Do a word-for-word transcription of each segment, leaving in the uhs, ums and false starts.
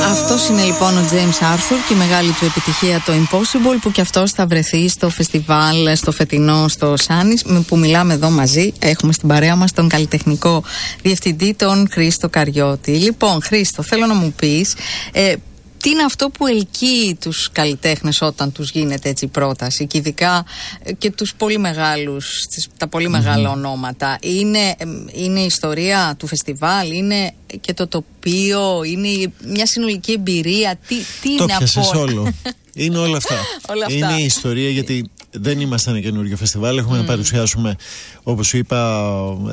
Αυτός είναι λοιπόν ο James Arthur και η μεγάλη του επιτυχία το Impossible, που και αυτός θα βρεθεί στο φεστιβάλ, στο φετινό, στο Σάνις, που μιλάμε εδώ μαζί. Έχουμε στην παρέα μας τον καλλιτεχνικό διευθυντή, τον Χρήστο Καριώτη. Λοιπόν, Χρήστο, θέλω να μου πεις ε, τι είναι αυτό που ελκύει τους καλλιτέχνες όταν τους γίνεται έτσι πρόταση, και ειδικά και τους πολύ μεγάλους, τα πολύ mm-hmm. μεγάλα ονόματα. Είναι, είναι η ιστορία του φεστιβάλ, είναι και το τοπίο, είναι μια συνολική εμπειρία. Τι, τι το είναι πιάσες από όλο. Είναι όλα αυτά. όλα αυτά. Είναι η ιστορία, γιατί δεν είμαστε ένα καινούργιο φεστιβάλ. Έχουμε mm. να παρουσιάσουμε, όπως σου είπα,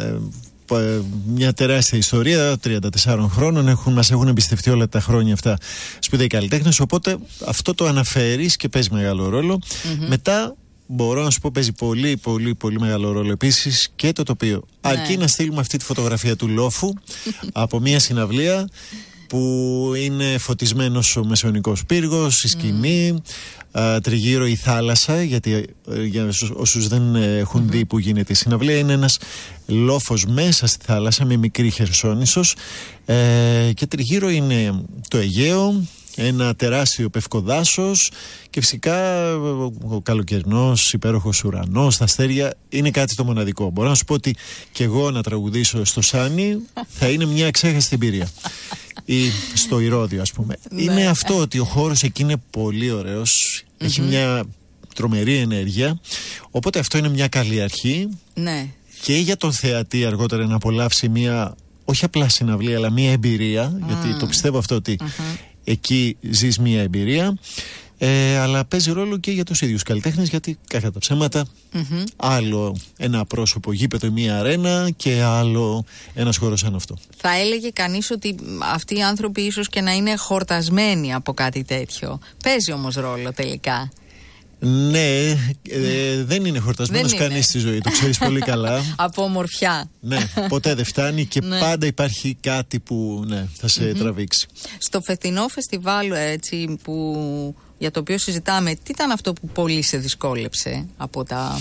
μια τεράστια ιστορία τριάντα τεσσάρων χρόνων. Έχουν, μας έχουν εμπιστευτεί όλα τα χρόνια αυτά σπουδαίοι καλλιτέχνες. Οπότε αυτό το αναφέρεις και παίζει μεγάλο ρόλο. Mm-hmm. Μετά μπορώ να σου πω, παίζει πολύ πολύ πολύ μεγάλο ρόλο επίσης και το τοπίο. Ναι. Αρκεί να στείλουμε αυτή τη φωτογραφία του λόφου από μια συναυλία που είναι φωτισμένος ο Μεσαιωνικός πύργος, η σκηνή, mm. α, τριγύρω η θάλασσα, γιατί για όσους δεν έχουν mm-hmm. δει που γίνεται η συναυλία, είναι ένας λόφος μέσα στη θάλασσα με μικρή Χερσόνησος, ε, και τριγύρω είναι το Αιγαίο, ένα τεράστιο πευκοδάσος και φυσικά ο καλοκαιρινός υπέροχος ουρανός, τα αστέρια, είναι κάτι το μοναδικό. Μπορώ να σου πω ότι και εγώ να τραγουδήσω στο Σάνι θα είναι μια εξέχαστη εμπειρία. Ή στο Ηρώδειο, ας πούμε. Ναι. Είναι αυτό, ότι ο χώρος εκεί είναι πολύ ωραίος, mm-hmm. έχει μια τρομερή ενέργεια, οπότε αυτό είναι μια καλή αρχή. Ναι. Και για τον θεατή αργότερα να απολαύσει μια, όχι απλά συναυλία, αλλά μια εμπειρία, mm. γιατί το πιστεύω αυτό, ότι mm-hmm. εκεί ζεις μια εμπειρία. Ε, αλλά παίζει ρόλο και για τους ίδιους καλλιτέχνες, γιατί κακά τα ψέματα, mm-hmm. άλλο ένα πρόσωπο γήπεδο ή μια αρένα και άλλο ένας χώρος σαν αυτό. Θα έλεγε κανείς ότι αυτοί οι άνθρωποι ίσως και να είναι χορτασμένοι από κάτι τέτοιο. Παίζει όμως ρόλο τελικά. Ναι, ε, δεν είναι χορτασμένος κανείς στη ζωή, το ξέρεις πολύ καλά. Από ομορφιά. Ναι, ποτέ δεν φτάνει και ναι. πάντα υπάρχει κάτι που ναι, θα σε mm-hmm. τραβήξει. Στο φετινό φεστιβάλ, έτσι, που, για το οποίο συζητάμε, τι ήταν αυτό που πολύ σε δυσκόλεψε από τα...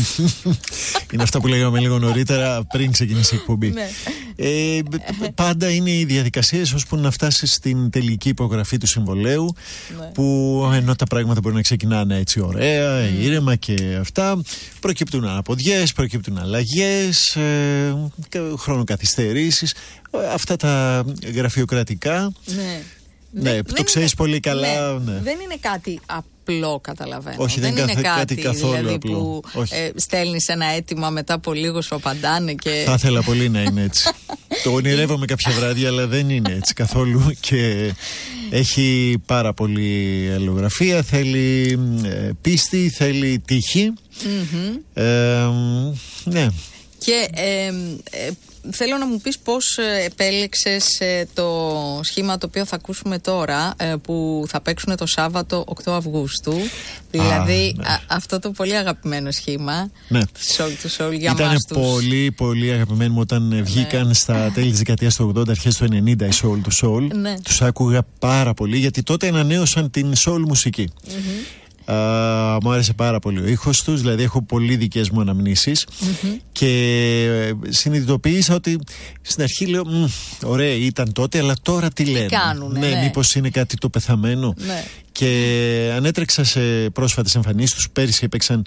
Είναι αυτά που λέγαμε λίγο νωρίτερα πριν ξεκινήσει η εκπομπή. Ναι. Ε, πάντα είναι οι διαδικασίες ώσπου να φτάσεις στην τελική υπογραφή του συμβολαίου, ναι. που ενώ τα πράγματα μπορεί να ξεκινάνε έτσι ωραία, mm. ήρεμα και αυτά, προκύπτουν αναποδιές, προκύπτουν αλλαγές, ε, χρονοκαθυστερήσεις, αυτά τα γραφειοκρατικά. Ναι. Ναι, δεν, το δεν ξέρεις είναι, πολύ καλά. Ναι, ναι. Δεν είναι κάτι απλό, καταλαβαίνω. Όχι, δεν, δεν είναι κάτι, κάτι καθόλου δηλαδή, απλό. Που ε, στέλνεις ένα αίτημα, μετά από λίγο σου απαντάνε και... Θα ήθελα πολύ να είναι έτσι. Το ονειρεύομαι κάποια βράδια, αλλά δεν είναι έτσι καθόλου. Και έχει πάρα πολύ αλληλογραφία, θέλει ε, πίστη, θέλει τύχη. Mm-hmm. Ε, ναι. Και ε, ε, θέλω να μου πεις πώς επέλεξες το σχήμα το οποίο θα ακούσουμε τώρα, που θα παίξουν το Σάββατο οκτώ Αυγούστου. Δηλαδή α, ναι. α, αυτό το πολύ αγαπημένο σχήμα, ναι. Soul to Soul, για Ήτανε μας τους. Ήταν πολύ πολύ αγαπημένο μου όταν ναι. βγήκαν στα τέλη της δεκαετίας του ογδόντα, αρχές του ενενήντα οι Soul to Soul. Ναι. Τους άκουγα πάρα πολύ, γιατί τότε ανανέωσαν την soul μουσική. Mm-hmm. Uh, μου άρεσε πάρα πολύ ο ήχος τους, δηλαδή έχω πολύ δικές μου αναμνήσεις mm-hmm. και συνειδητοποίησα ότι στην αρχή λέω ωραία ήταν τότε, αλλά τώρα τι, τι λένε κάνουνε, ναι, ναι. μήπως είναι κάτι το πεθαμένο, ναι. Και ανέτρεξα σε πρόσφατες εμφανίσεις τους. Πέρυσι έπαιξαν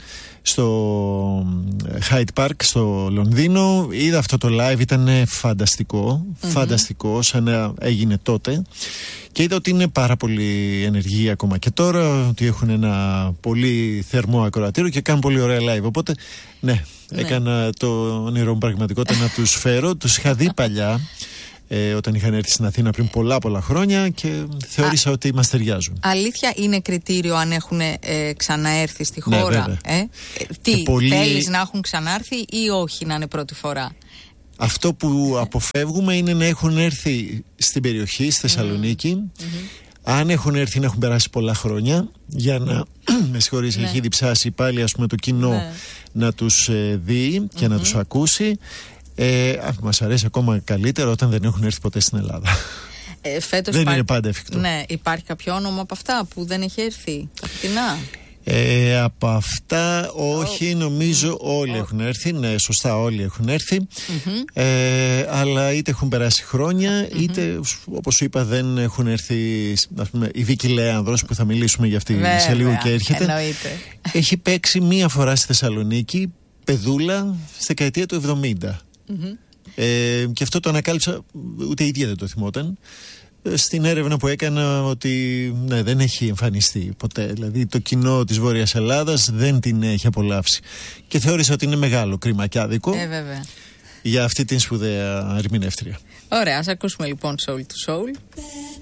στο Hyde Park στο Λονδίνο. Είδα αυτό το live, ήταν φανταστικό, mm-hmm. φανταστικό, σαν να έγινε τότε. Και είδα ότι είναι πάρα πολύ ενεργοί ακόμα και τώρα, ότι έχουν ένα πολύ θερμό ακροατήριο και κάνουν πολύ ωραία live. Οπότε, ναι, ναι. έκανα το όνειρό μου πραγματικότητα να τους φέρω. Τους είχα δει παλιά, ε, όταν είχαν έρθει στην Αθήνα πριν πολλά πολλά χρόνια, και θεώρησα Α, ότι μας ταιριάζουν. Αλήθεια είναι κριτήριο αν έχουν ε, ξαναέρθει στη χώρα? Ναι, ε? Τι, πολύ... θέλεις να έχουν ξανάρθει ή όχι, να είναι πρώτη φορά? Αυτό που αποφεύγουμε είναι να έχουν έρθει στην περιοχή, στη Θεσσαλονίκη. Mm-hmm. Αν έχουν έρθει, να έχουν περάσει πολλά χρόνια, για να, με συγχωρείς, ναι. έχει διψάσει πάλι, ας πούμε, το κοινό, ναι. να τους ε, δει και mm-hmm. να τους ακούσει. Ε, μας αρέσει ακόμα καλύτερα όταν δεν έχουν έρθει ποτέ στην Ελλάδα. Ε, φέτος δεν υπάρχει... είναι πάντα εφικτό. Ναι, υπάρχει κάποιο όνομα από αυτά που δεν έχει έρθει τα φετινά? Ε, από αυτά όχι, νομίζω όλοι έχουν έρθει. Ναι, σωστά, όλοι έχουν έρθει. Mm-hmm. ε, Αλλά είτε έχουν περάσει χρόνια, mm-hmm. είτε, όπως σου είπα, δεν έχουν έρθει, ας πούμε, η Βίκη Λέανδρος, που θα μιλήσουμε για αυτή Βέβαια, σε λίγο και έρχεται. Εννοείται. Έχει παίξει μία φορά στη Θεσσαλονίκη, παιδούλα, στη δεκαετία του εβδομήντα. Mm-hmm. ε, Και αυτό το ανακάλυψα, ούτε η ίδια δεν το θυμόταν, στην έρευνα που έκανα, ότι ναι, δεν έχει εμφανιστεί ποτέ. Δηλαδή το κοινό της Βόρειας Ελλάδας δεν την έχει απολαύσει. Και θεώρησα ότι είναι μεγάλο κρίμα και άδικο ε, βέβαια. για αυτή την σπουδαία ερμηνεύτρια. Ωραία, ας ακούσουμε λοιπόν Soul to Soul.